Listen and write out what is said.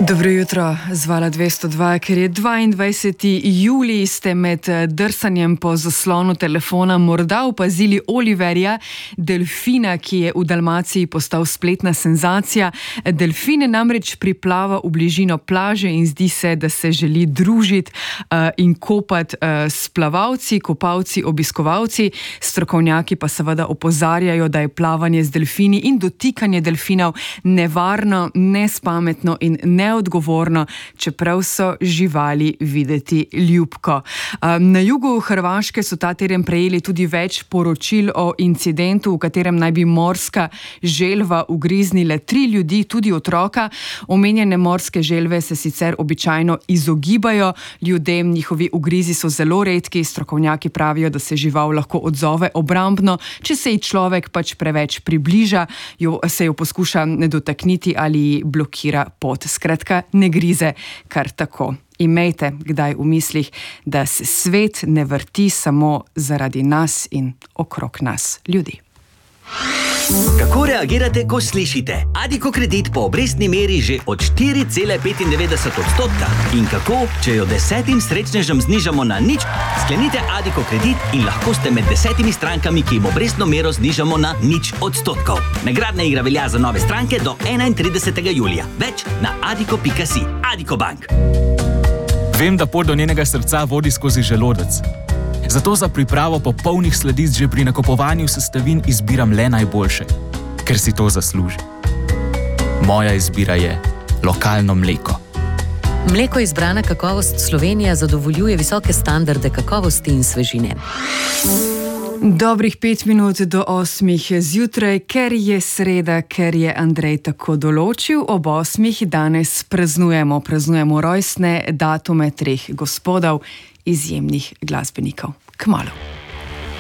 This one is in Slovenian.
Dobro jutro, zvala 202, ker je 22. julij, ste med drsanjem po zaslonu telefona morda opazili Oliverja, delfina, ki je v Dalmaciji postal spletna senzacija. Delfin namreč priplava v bližino plaže in zdi se, da se želi družiti in kopati s plavalci, kopalci, obiskovalci. Strokovnjaki pa seveda opozarjajo, da je plavanje z delfini in dotikanje delfinov nevarno, nespametno in neodgovorno, čeprav so živali videti ljubko. Na jugu Hrvaške so ta teden prejeli tudi več poročil o incidentu, v katerem naj bi morska želva ugriznila 3 ljudi, tudi otroka. Omenjene morske želve se sicer običajno izogibajo ljudem, njihovi ugrizi so zelo redki, strokovnjaki pravijo, da se žival lahko odzove obrambno, če se ji človek pač preveč približa, se jo poskuša dotakniti ali blokira pot. Skratka, ne grize kar tako. Imejte kdaj v mislih, da se svet ne vrti samo zaradi nas in okrog nas, ljudi. Kako reagirate, ko slišite? Addiko kredit po obrestni meri že od 4,95%. In kako, če jo 10 srečnežem znižamo na 0, sklenite Addiko kredit in lahko ste med 10 strankami, ki jim obrestno mero znižamo na 0%. Nagradna igra velja za nove stranke do 31. julija. Več na addiko.si. Addiko Bank. Vem, da pot do njenega srca vodi skozi želodec. Zato za pripravo popolnih sladic že pri nakupovanju sestavin izbiram le najboljše, ker si to zasluži. Moja izbira je lokalno mleko. Mleko izbrana kakovost Slovenija zadovoljuje visoke standarde kakovosti in svežine. Dobrih 5 minut do 8 zjutraj, ker je sreda, ker je Andrej tako določil, ob 8 danes praznujemo rojstne datume 3 gospodov, izjemnih glasbenikov. Kmalu.